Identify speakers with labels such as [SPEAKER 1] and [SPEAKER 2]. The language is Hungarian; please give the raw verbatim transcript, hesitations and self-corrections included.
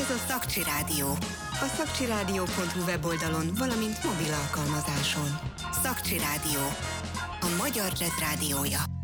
[SPEAKER 1] Ez a Szakcsi Rádió. A szakcsiradio pont hu weboldalon, valamint mobil alkalmazáson. Szakcsi Rádió. A magyar jazz rádiója.